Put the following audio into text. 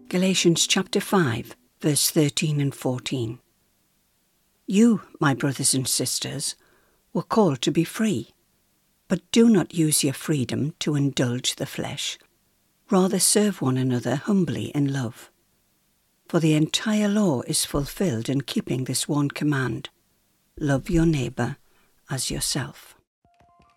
Galatians chapter 5, verse 13 and 14. You, my brothers and sisters, were called to be free, but do not use your freedom to indulge the flesh. Rather serve one another humbly in love. For the entire law is fulfilled in keeping this one command: love your neighbour as yourself.